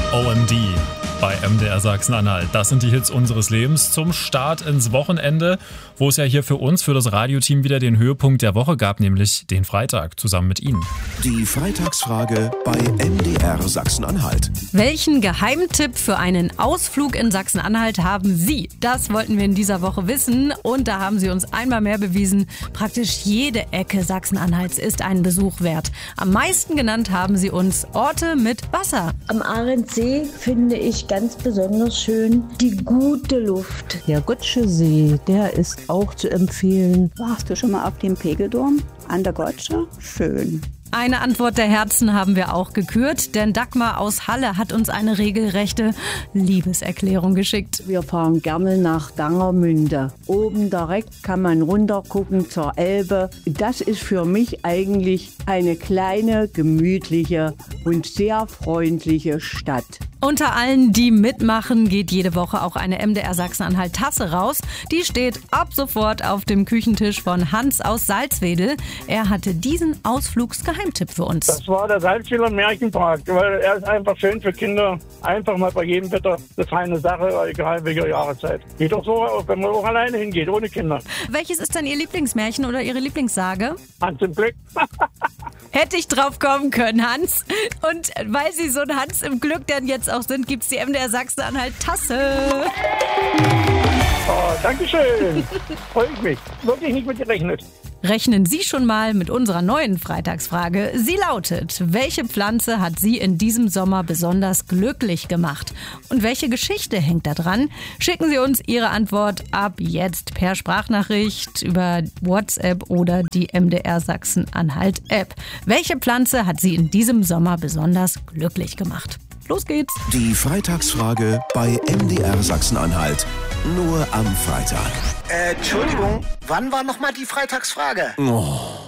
OMD bei MDR Sachsen-Anhalt. Das sind die Hits unseres Lebens zum Start ins Wochenende, wo es ja hier für uns, für das Radioteam wieder den Höhepunkt der Woche gab, nämlich den Freitag zusammen mit Ihnen. Die Freitagsfrage bei MDR Sachsen-Anhalt. Welchen Geheimtipp für einen Ausflug in Sachsen-Anhalt haben Sie? Das wollten wir in dieser Woche wissen und da haben Sie uns einmal mehr bewiesen, praktisch jede Ecke Sachsen-Anhalts ist einen Besuch wert. Am meisten genannt haben Sie uns Orte mit Wasser. Am Ahrensee finde ich ganz besonders schön die gute Luft. Der Gottsche See, der ist auch zu empfehlen. Warst du schon mal auf dem Pegeldom an der Gotsche? Schön. Eine Antwort der Herzen haben wir auch gekürt, denn Dagmar aus Halle hat uns eine regelrechte Liebeserklärung geschickt. Wir fahren gerne nach Dangermünde. Oben direkt kann man runter gucken zur Elbe. Das ist für mich eigentlich eine kleine, gemütliche und sehr freundliche Stadt. Unter allen, die mitmachen, geht jede Woche auch eine MDR Sachsen-Anhalt Tasse raus. Die steht ab sofort auf dem Küchentisch von Hans aus Salzwedel. Er hatte diesen Ausflugsgeheimtipp für uns. Das war der Salzwedler Märchenpark, weil er ist einfach schön für Kinder. Einfach mal bei jedem Wetter eine feine Sache, egal welcher Jahreszeit. Geht doch so, wenn man auch alleine hingeht, ohne Kinder. Welches ist denn Ihr Lieblingsmärchen oder Ihre Lieblingssage? Hans im Glück. Hätte ich drauf kommen können, Hans. Und weil Sie so ein Hans im Glück denn jetzt auch sind, gibt's die MDR Sachsen-Anhalt Tasse. Oh, Dankeschön. Freue ich mich. Wirklich nicht mit gerechnet. Rechnen Sie schon mal mit unserer neuen Freitagsfrage. Sie lautet: Welche Pflanze hat Sie in diesem Sommer besonders glücklich gemacht? Und welche Geschichte hängt da dran? Schicken Sie uns Ihre Antwort ab jetzt per Sprachnachricht über WhatsApp oder die MDR Sachsen-Anhalt App. Welche Pflanze hat Sie in diesem Sommer besonders glücklich gemacht? Los geht's! Die Freitagsfrage bei MDR Sachsen-Anhalt. Nur am Freitag. Entschuldigung, wann war nochmal die Freitagsfrage? Oh.